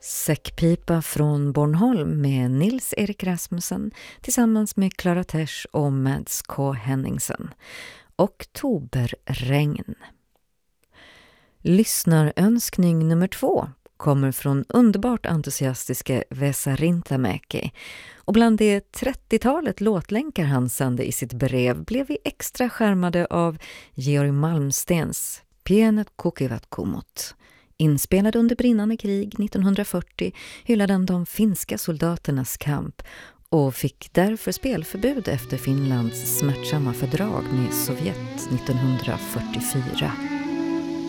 Säckpipa från Bornholm med Nils-Erik Rasmussen tillsammans med Clara Tesch och Mads K. Henningsen. Oktoberregn. Lyssnarönskning nummer 2 kommer från underbart entusiastiska Vesa Rintamäki. Och bland det 30-talet låtlänkar han sände i sitt brev blev vi extra skärmade av Georg Malmstens Pienet Kukivat Kumut. Inspelad under brinnande krig 1940 hyllade den de finska soldaternas kamp och fick därför spelförbud efter Finlands smärtsamma fördrag med Sovjet 1944.